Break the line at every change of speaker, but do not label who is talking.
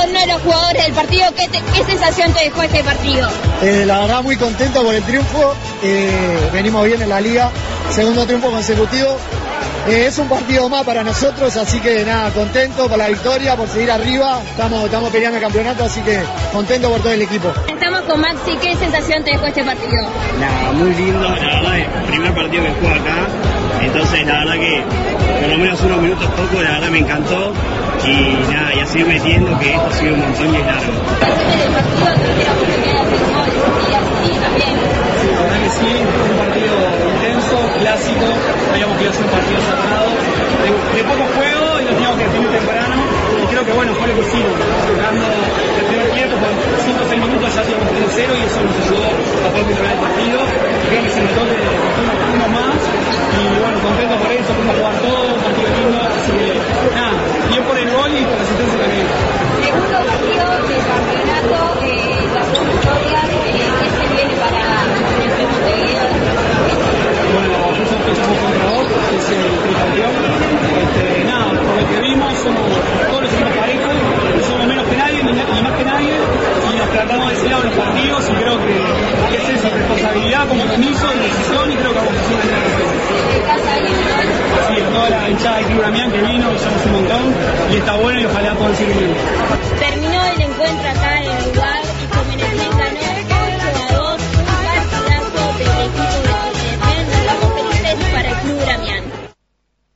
uno de los jugadores del partido. ¿Qué sensación te dejó este partido?
La verdad muy contento por el triunfo, venimos bien en la liga, segundo triunfo consecutivo. Es un partido más para nosotros, así que nada, contento por la victoria, por seguir arriba, estamos peleando el campeonato, así que contento por todo el equipo.
Estamos con Maxi, ¿qué sensación te dejó este partido?
Nada, muy lindo, la verdad, el primer partido que juego acá, entonces la verdad que por lo menos unos minutos poco, la verdad me encantó, y nada, y a seguir metiendo, que esto ha sido un montón y es largo.
La verdad que sí, un partido intenso, clásico, habíamos querido hacer un partido cerrado, de poco juego y lo teníamos que definir temprano, y creo que bueno, fue lo que hicimos, jugando el primer tiempo, por 5 o 6 minutos ya íbamos 3-0 y eso nos ayudó a poder controlar el partido, creo que se notó que uno más, y bueno, contento por eso, fuimos a jugar todo, un partido lindo, así que nada, bien por el gol y por la asistencia también.
Segundo partido del campeonato, la segunda victoria, ¿qué se viene para el Montevideo?
Bueno, nosotros empezamos contra vos, que es el tricampeón. Nada, por lo que vimos, somos todos los equipos parejos, somos menos que nadie, ni más que nadie, y nos tratamos de ese lado los partidos, y creo que es eso, responsabilidad, compromiso, decisión, y creo que vamos a hacer una gran defensa. Sí, toda la hinchada del Club Damián que vino, y somos un montón, y está bueno, y ojalá puedan seguir viendo.
Terminó el encuentro acá en